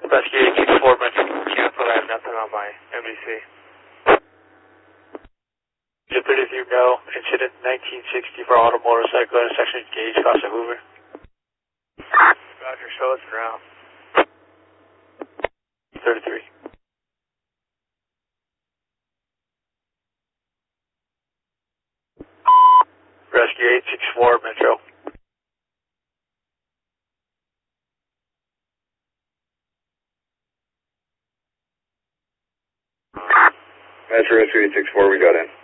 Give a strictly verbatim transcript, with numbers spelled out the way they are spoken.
Rescue eight six four Metro cancel, I have nothing on my M B C. Jet thirty-three go, incident nineteen sixty for auto motorcycle intersection Gage, Costa Hoover. Roger, show us around. thirty-three. Rescue eight six four Metro. Metro Rescue eight six four, we got in.